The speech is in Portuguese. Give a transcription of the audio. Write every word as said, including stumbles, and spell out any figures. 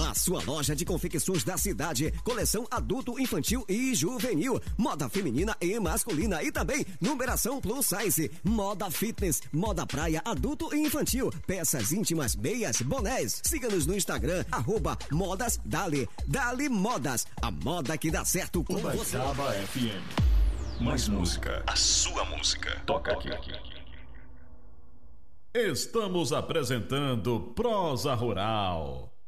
A sua loja de confecções da cidade. Coleção adulto, infantil e juvenil. Moda feminina e masculina. E também numeração plus size. Moda fitness, moda praia, adulto e infantil. Peças íntimas, meias, bonés. Siga-nos no Instagram, arroba Modas Dali. Dali Modas. A moda que dá certo com você. Uberaba F M. Mais música. A sua música. Toca aqui. Estamos apresentando Prosa Rural.